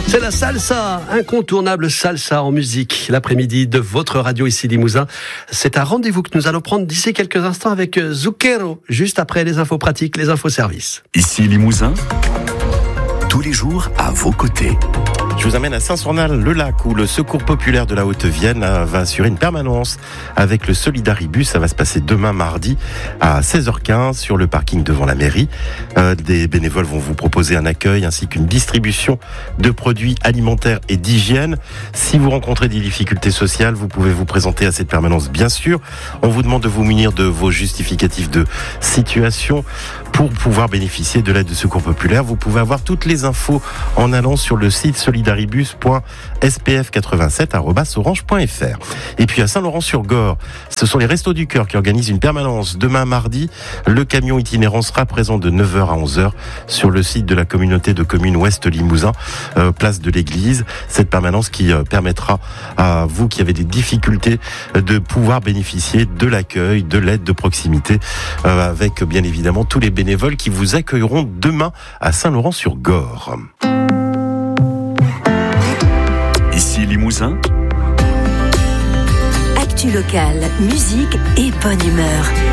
C'est la salsa, incontournable salsa en musique. L'après-midi de votre radio ici Limousin. C'est un rendez-vous que nous allons prendre d'ici quelques instants avec Zucchero, juste après les infos pratiques, les infos services. Ici Limousin, tous les jours à vos côtés. Je vous amène à Saint-Sornal-le-Lac où le Secours populaire de la Haute-Vienne va assurer une permanence avec le Solidaribus. Ça va se passer demain mardi à 16h15 sur le parking devant la mairie. Des bénévoles vont vous proposer un accueil ainsi qu'une distribution de produits alimentaires et d'hygiène. Si vous rencontrez des difficultés sociales, vous pouvez vous présenter à cette permanence, bien sûr. On vous demande de vous munir de vos justificatifs de situation pour pouvoir bénéficier de l'aide de Secours populaire. Vous pouvez avoir toutes les infos en allant sur le site solidaribus.spf87@orange.fr. Et puis à Saint-Laurent-sur-Gorre, ce sont les Restos du Cœur qui organisent une permanence demain mardi. Le camion itinérant sera présent de 9h à 11h sur le site de la communauté de communes Ouest Limousin, place de l'église. Cette permanence qui permettra à vous qui avez des difficultés de pouvoir bénéficier de l'accueil, de l'aide de proximité, avec bien évidemment tous les bénévoles qui vous accueilleront demain à Saint-Laurent-sur-Gorre. Ici Limousin, Actu locale, musique et bonne humeur.